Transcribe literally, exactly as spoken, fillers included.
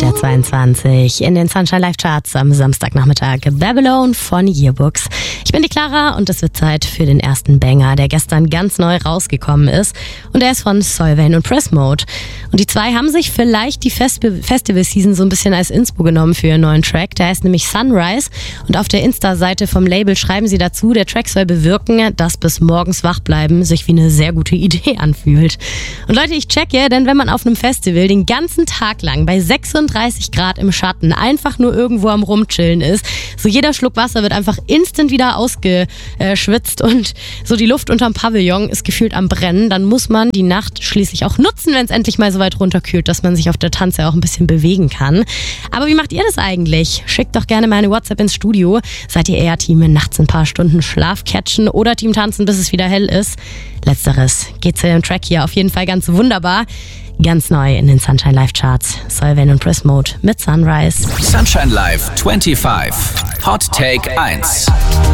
der zweiundzwanzig in den Sunshine Live Charts am Samstagnachmittag. Babylon von Yearbooks. Ich bin die Clara und es wird Zeit für den ersten Banger, der gestern ganz neu rausgekommen ist. Und der ist von Solveig und Press Mode. Und die zwei haben sich vielleicht die Festi- Festival-Season so ein bisschen als Inspo genommen für ihren neuen Track. Der heißt nämlich Sunrise. Und auf der Insta-Seite vom Label schreiben sie dazu, der Track soll bewirken, dass bis morgens wach bleiben sich wie eine sehr gute Idee anfühlt. Und Leute, ich checke, denn wenn man auf einem Festival den ganzen Tag lang bei sechsunddreißig Grad im Schatten einfach nur irgendwo am Rumchillen ist, so jeder Schluck Wasser wird einfach instant wieder ausgeschwitzt und so die Luft unterm Pavillon ist gefühlt am Brennen, dann muss man die Nacht schließlich auch nutzen, wenn es endlich mal so weit runterkühlt, dass man sich auf der Tanze auch ein bisschen bewegen kann. Aber wie macht ihr das eigentlich? Schickt doch gerne mal eine WhatsApp ins Studio. Seid ihr eher Team nachts ein paar Stunden Schlaf catchen oder Team tanzen, bis es wieder hell ist? Letzteres geht zu dem Track hier auf jeden Fall ganz wunderbar. Ganz neu in den Sunshine Live Charts. Solveig und Press Mode mit Sunrise. Sunshine Live fünfundzwanzig. Hot Take eins.